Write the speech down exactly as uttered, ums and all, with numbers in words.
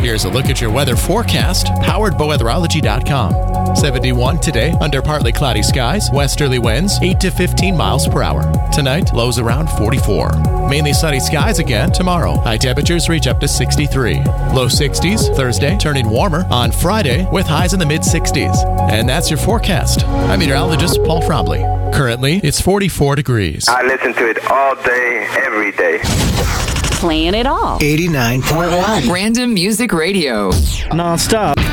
Here's a look at your weather forecast, powered by weatherology dot com. seventy-one today, under partly cloudy skies, westerly winds, eight to fifteen miles per hour. Tonight, lows around forty-four. Mainly sunny skies again tomorrow. High temperatures reach up to sixty-three. Low sixties Thursday, turning warmer on Friday with highs in the mid-sixties. And that's your forecast. I'm meteorologist Paul Frobley. Currently, it's forty-four degrees. I listen to it all day, every day. Playing it all. eighty-nine point one. Random Music Radio. Non-stop.